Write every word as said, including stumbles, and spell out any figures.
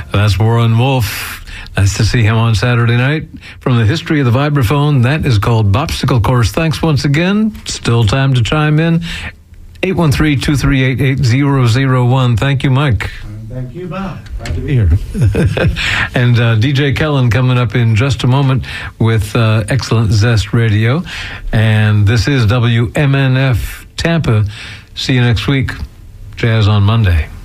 That's Warren Wolf. Nice to see him on Saturday night. From the history of the vibraphone, that is called Bopsicle Course. Thanks once again. Still time to chime in. eight one three, two three eight, eight zero zero one. Thank you, Mike. Thank you, Bob. Glad to be here. And uh, D J Kellen coming up in just a moment with uh, Excellent Zest Radio. And this is W M N F Tampa. See you next week. Jazz on Monday.